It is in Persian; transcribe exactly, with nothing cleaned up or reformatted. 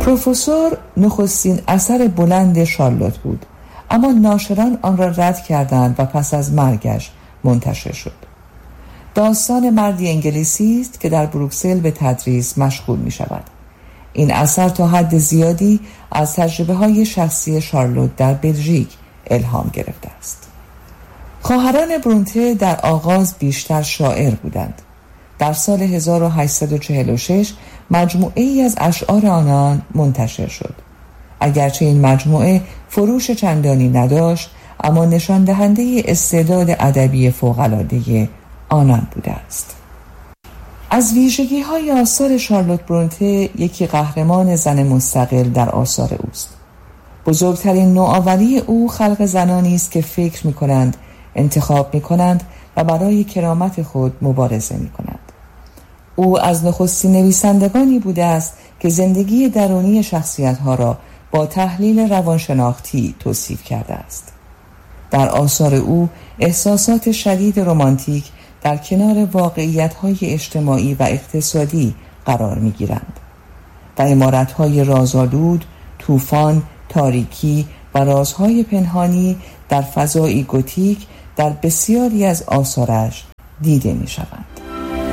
پروفسور نخستین اثر بلند شارلوت بود، اما ناشران آن را رد کردند و پس از مرگش منتشر شد. داستان مردی انگلیسی است که در بروکسل به تدریس مشغول می شود. این اثر تا حد زیادی از تجربه های شخصی شارلوت در بلژیک الهام گرفته است. خواهران برونته در آغاز بیشتر شاعر بودند. در سال هزار و هشتصد و چهل و شش مجموعه ای از اشعار آنان منتشر شد. اگرچه این مجموعه فروش چندانی نداشت، اما نشان دهنده استعداد ادبی فوق‌العاده آنان بوده است. از ویژگی های آثار شارلوت برونته یکی قهرمان زن مستقل در آثار اوست. بزرگترین نوآوری او خلق زنانی است که فکر می کنند، انتخاب می کنند و برای کرامت خود مبارزه می کنند. او از نخستین نویسندگانی بوده است که زندگی درونی شخصیت‌ها را با تحلیل روانشناختی توصیف کرده است. در آثار او احساسات شدید رمانتیک در کنار واقعیت‌های اجتماعی و اقتصادی قرار می‌گیرند و عمارت‌های رازآلود، طوفان، تاریکی و رازهای پنهانی در فضایی گوتیک در بسیاری از آثارش دیده می‌شوند.